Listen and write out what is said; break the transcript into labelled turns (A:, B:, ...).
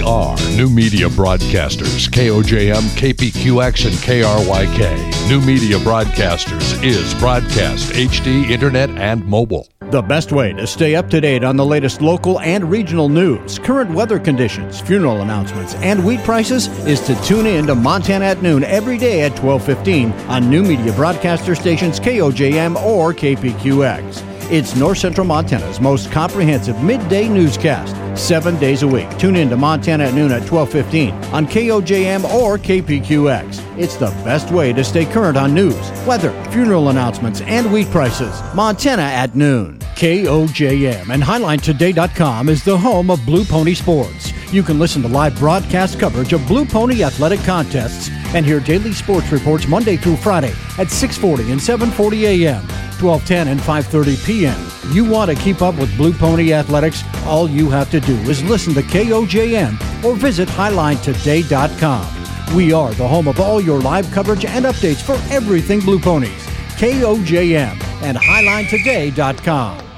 A: are New Media Broadcasters, KOJM, KPQX, and KRYK. New Media Broadcasters is broadcast, HD, internet, and mobile.
B: The best way to stay up to date on the latest local and regional news, current weather conditions, funeral announcements, and wheat prices is to tune in to Montana at Noon every day at 12:15 on New Media Broadcaster stations KOJM or KPQX. It's North Central Montana's most comprehensive midday newscast, 7 days a week. Tune in to Montana at Noon at 12:15 on KOJM or KPQX. It's the best way to stay current on news, weather, funeral announcements, and wheat prices. Montana at Noon. KOJM and HighlineToday.com is the home of Blue Pony Sports. You can listen to live broadcast coverage of Blue Pony athletic contests and hear daily sports reports Monday through Friday at 6:40 and 7:40 a.m., 12:10 and 5:30 p.m. You want to keep up with Blue Pony athletics? All you have to do is listen to KOJM or visit HighlineToday.com. We are the home of all your live coverage and updates for everything Blue Ponies. KOJM and HighlineToday.com.